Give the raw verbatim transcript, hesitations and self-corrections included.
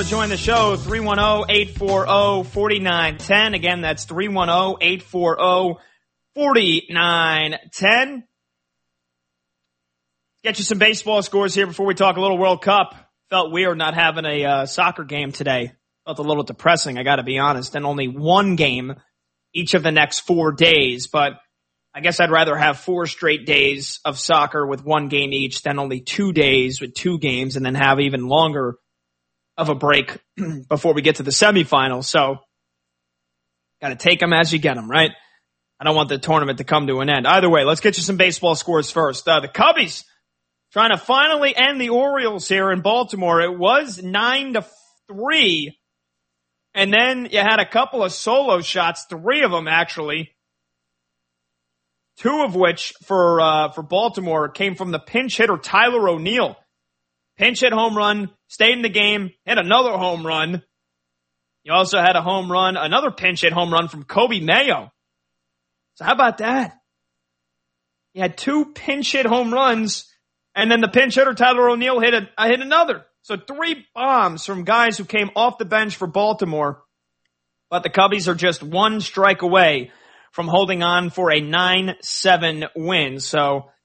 Join the show, three one zero, eight four zero, four nine one zero. Again, that's three one zero, eight four zero, four nine one zero. Get you some baseball scores here before we talk a little World Cup. Felt weird not having a uh, soccer game today. Felt a little depressing, I got to be honest, and only one game each of the next four days. But I guess I'd rather have four straight days of soccer with one game each than only two days with two games and then have even longer of a break before we get to the semifinals. So got to take them as you get them, right? I don't want the tournament to come to an end. Either way, let's get you some baseball scores first. Uh, the Cubbies trying to finally end the Orioles here in Baltimore. It was nine to three. And then you had a couple of solo shots, three of them actually. Two of which for uh, for Baltimore came from the pinch hitter Tyler O'Neill. Pinch hit home run, stayed in the game, hit another home run. You also had a home run, another pinch hit home run from Kobe Mayo. So how about that? You had two pinch hit home runs, and then the pinch hitter Tyler O'Neill hit a, uh, hit another. So three bombs from guys who came off the bench for Baltimore. But the Cubbies are just one strike away from holding on for a nine seven win. So